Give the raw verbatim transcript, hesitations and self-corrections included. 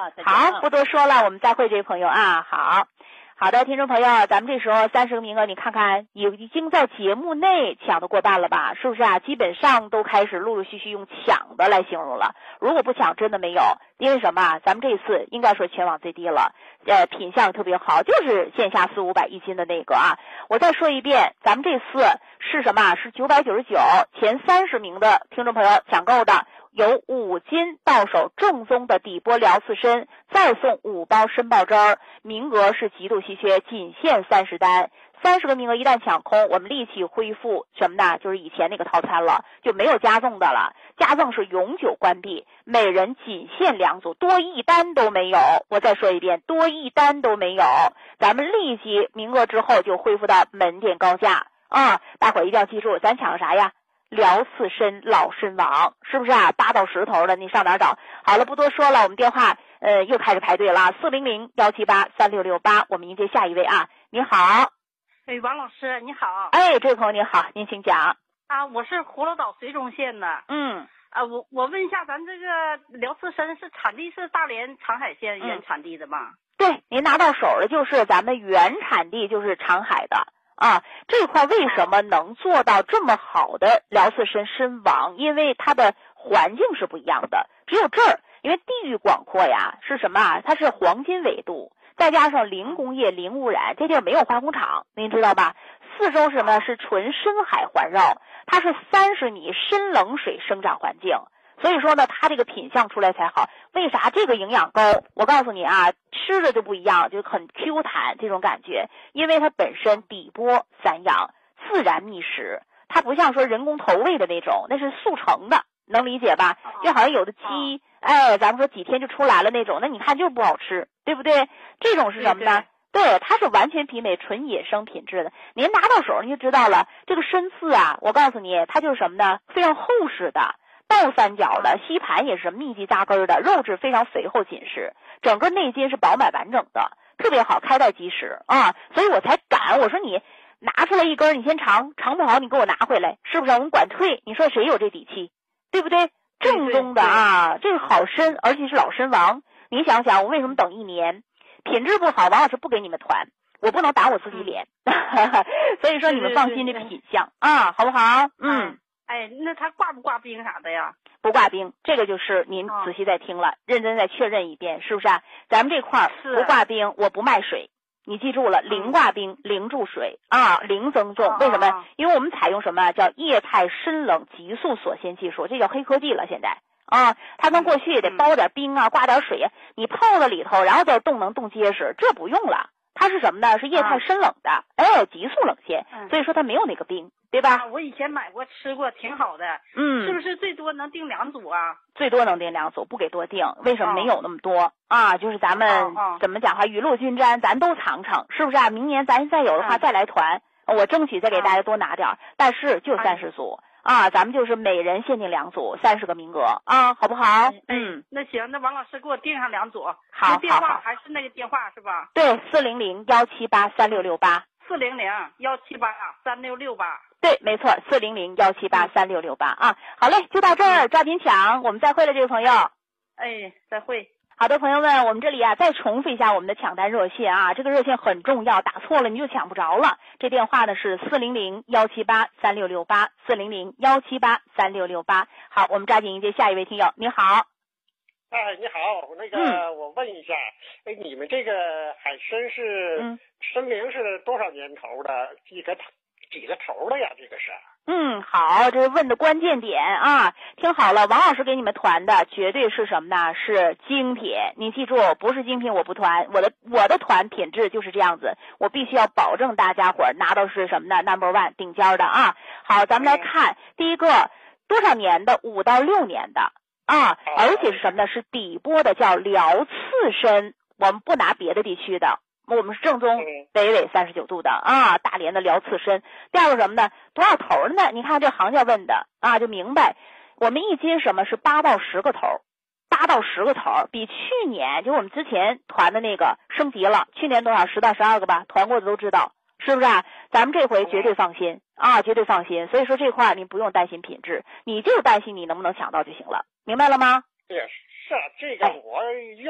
啊， 好，不多说了，我们再会这位朋友啊，好。好的，听众朋友，咱们这时候三十个名额，你看看已经在节目内抢得过半了吧？是不是啊？基本上都开始陆陆续续用抢的来形容了。如果不抢，真的没有，因为什么？咱们这次应该说全网最低了，呃，品相特别好，就是线下四五百一斤的那个啊。我再说一遍，咱们这次是什么？是九百九十九，前三十名的听众朋友抢购的。有五斤到手正宗的底波疗刺参，再送五包参鲍汁儿，名额是极度稀缺，仅限三十单。三十个名额一旦抢空，我们立即恢复什么呢？就是以前那个套餐了，就没有加赠的了，加赠是永久关闭，每人仅限两组，多一单都没有。我再说一遍，多一单都没有。咱们立即名额之后就恢复到门店高价啊！大伙儿一定要记住，咱抢啥呀？疗刺参老参王，是不是啊？八到十头的，你上哪儿找？好了，不多说了，我们电话呃又开始排队了，四零零幺七八三六六八，我们迎接下一位啊。你好， 哎，王老师你好。 哎，这位朋友你好，您请讲。 啊，我是葫芦岛绥中县的。 嗯。 啊，我我问一下，咱这个辽刺参是产地是大连长海县原产地的吗？ 嗯、对，您拿到手的就是咱们原产地，就是长海的。啊，这块为什么能做到这么好的辽刺参参王？因为它的环境是不一样的，只有这儿，因为地域广阔呀，是什么啊？它是黄金纬度，再加上零工业、零污染，这地儿没有化工厂，您知道吧？四周什么是纯深海环绕，它是三十米深冷水生长环境。所以说呢，它这个品相出来才好。为啥这个营养高？我告诉你啊，吃的就不一样，就很 Q 弹这种感觉，因为它本身底波散养，自然觅食，它不像说人工投喂的那种，那是速成的，能理解吧？就好像有的鸡，哎，咱们说几天就出来了那种，那你看就是不好吃，对不对？这种是什么呢？对, 对, 对，它是完全媲美纯野生品质的。您拿到手你就知道了，这个参刺啊，我告诉你，它就是什么呢？非常厚实的。倒三角的，吸盘也是密集扎根的，肉质非常肥厚紧实，整个内筋是饱满完整的，特别好，开袋即食啊！所以我才敢，我说你拿出来一根，你先尝，尝不好你给我拿回来，是不是？我们管退，你说谁有这底气，对不对？正宗的啊，这是好参，而且是老参王。你想想，我为什么等一年？品质不好，王老师不给你们团，我不能打我自己脸，所以说你们放心这个品相啊，好不好？嗯。 哎，那它挂不挂冰啥的呀？ 不挂冰，这个就是您仔细再听了，哦、认真再确认一遍，是不是啊？咱们这块不挂冰，我不卖水，你记住了，零挂冰，零注水啊，零增重。为什么？因为我们采用什么叫液态深冷急速锁鲜技术，这叫黑科技了。现在啊，它跟过去也得包点冰啊，挂点水呀，你泡在里头，然后再冻能冻结实，这不用了。它是什么呢？是液态深冷的，啊、哎，急速冷鲜，嗯、所以说它没有那个冰，对吧？ 啊、我以前买过吃过，挺好的。 嗯， 是不是最多能订两组啊？ 最多能订两组，不给多订。为什么没有那么多、哦、啊？就是咱们、哦、怎么讲哈，雨露均沾，咱都尝尝，是不是啊？明年咱再有的话、嗯、再来团，我争取再给大家多拿点，嗯、但是就三十组。嗯啊，咱们就是每人限定两组，三十个名额啊，好不好？ 嗯，那行，那王老师给我订上两组。 好， 电话还是那个电话是吧？ 对，四零零幺七八三六六八。 四零零幺七八三六六八。 对，没错，四零零幺七八三六六八啊。好嘞，就到这儿，抓紧抢，我们再会了，这位朋友。 哎，再会。 好的，朋友们，我们这里啊再重复一下我们的抢单热线啊，这个热线很重要，打错了你就抢不着了。这电话呢是四零零幺七八三六六八，四零零幺七八三六六八。好，我们抓紧迎接下一位听友。你好。 哎，你好，那个、嗯、我问一下，哎，你们这个海参是嗯参名是多少年头的？几个几个头的呀？这个是。 嗯，好，这是问的关键点啊！听好了，王老师给你们团的绝对是什么呢？是精品，你记住，不是精品我不团，我的我的团品质就是这样子，我必须要保证大家伙拿到是什么呢 ？Number one 顶尖的啊！好，咱们来看、嗯、第一个多少年的？五到六年的啊，而且是什么呢？是底波的，叫辽刺参，我们不拿别的地区的。我们是正宗北纬三十九度的啊，大连的辽刺参。第二个什么呢？多少头呢？你看这行家问的啊，就明白。我们一斤什么是八到十个头，八到十个头，比去年就我们之前团的那个升级了。去年多少？十到十二个吧，团过的都知道，是不是啊？咱们这回绝对放心啊，绝对放心。所以说这块你不用担心品质，你就担心你能不能抢到就行了，明白了吗？ 也是啊，这个我用。